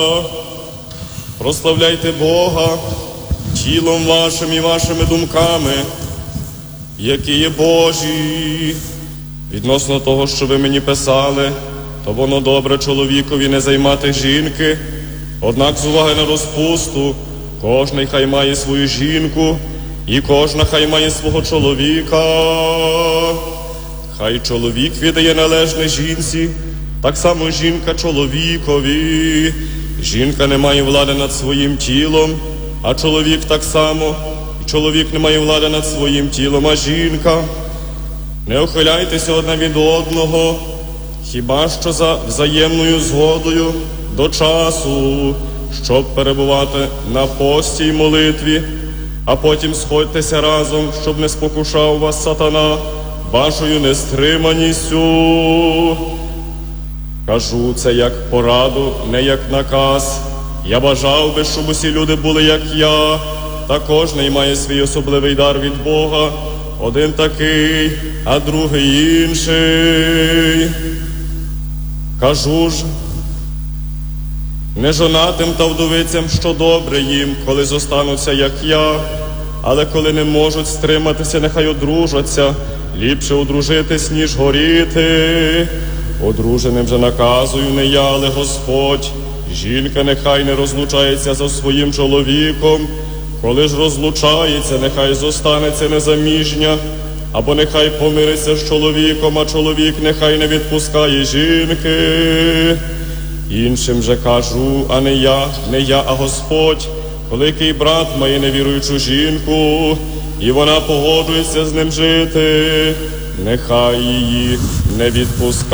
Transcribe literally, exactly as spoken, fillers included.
Прославляйте Бога тілом вашим і вашими думками, які є Божі. Відносно того, що ви мені писали, то воно добре чоловікові не займати жінки, однак з уваги на розпусту кожний хай має свою жінку, і кожна хай має свого чоловіка. Хай чоловік віддає належне жінці, так само жінка чоловікові. Жінка не має влади над своїм тілом, а чоловік так само. І чоловік не має влади над своїм тілом, а жінка. Не ухиляйтеся одне від одного, хіба що за взаємною згодою до часу, щоб перебувати на пості й молитві, а потім сходьтеся разом, щоб не спокушав вас сатана вашою нестриманістю. Кажу це як пораду, не як наказ. Я бажав би, щоб усі люди були, як я, та кожний має свій особливий дар від Бога, один такий, а другий інший. Кажу ж, нежонатим та вдовицям, що добре їм, коли зостануться, як я, але коли не можуть стриматися, нехай одружаться, ліпше одружитись, ніж горіти. Одруженим же наказую не я, але Господь. Жінка нехай не розлучається за своїм чоловіком, коли ж розлучається, нехай зостанеться незаміжня, або нехай помириться з чоловіком, а чоловік нехай не відпускає жінки. Іншим же кажу, а не я, не я, а Господь, коли який брат має невіруючу жінку, і вона погоджується з ним жити, нехай її не відпускає.